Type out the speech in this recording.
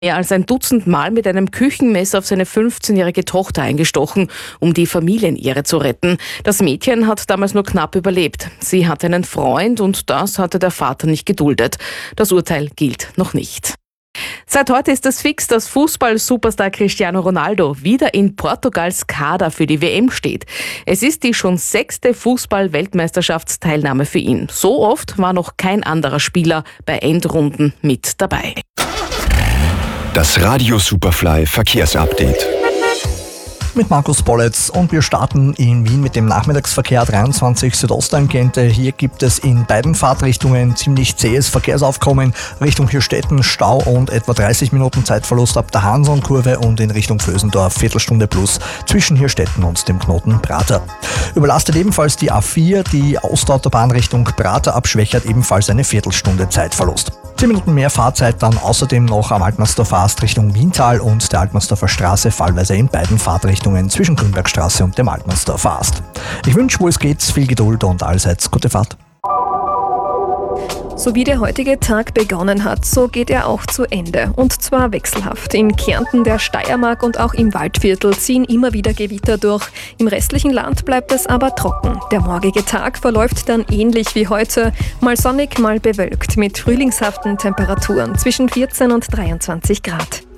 Mehr als ein Dutzend Mal mit einem Küchenmesser auf seine 15-jährige Tochter eingestochen, um die Familienehre zu retten. Das Mädchen hat damals nur knapp überlebt. Sie hatte einen Freund und das hatte der Vater nicht geduldet. Das Urteil gilt noch nicht. Seit heute ist es fix, dass Fußball-Superstar Cristiano Ronaldo wieder in Portugals Kader für die WM steht. Es ist die schon 6. Fußball-Weltmeisterschaftsteilnahme für ihn. So oft war noch kein anderer Spieler bei Endrunden mit dabei. Das Radio Superfly Verkehrsupdate. Mit Markus Bolletz und wir starten in Wien mit dem Nachmittagsverkehr 23 Südosttangente. Hier gibt es in beiden Fahrtrichtungen ziemlich zähes Verkehrsaufkommen. Richtung Hirstetten Stau und etwa 30 Minuten Zeitverlust ab der Hansonkurve und in Richtung Vösendorf Viertelstunde plus zwischen Hirstetten und dem Knoten Prater. Überlastet ebenfalls die A4, die Ostautobahn Richtung Prater abschwächert ebenfalls eine Viertelstunde Zeitverlust. 10 Minuten mehr Fahrzeit dann außerdem noch am Altmannsdorfer Ast Richtung Wiental und der Altmannsdorfer Straße fallweise in beiden Fahrtrichtungen zwischen Grünbergstraße und dem Altmannsdorfer Ast. Ich wünsche, wo es geht, viel Geduld und allseits gute Fahrt. So wie der heutige Tag begonnen hat, so geht er auch zu Ende. Und zwar wechselhaft. In Kärnten, der Steiermark und auch im Waldviertel ziehen immer wieder Gewitter durch. Im restlichen Land bleibt es aber trocken. Der morgige Tag verläuft dann ähnlich wie heute. Mal sonnig, mal bewölkt mit frühlingshaften Temperaturen zwischen 14 und 23 Grad.